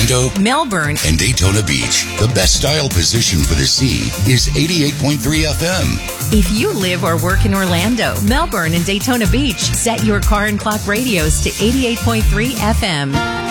Orlando, Melbourne, and Daytona Beach. The best style position for the sea is 88.3 FM. If you live or work in Orlando, Melbourne, and Daytona Beach, set your car and clock radios to 88.3 FM.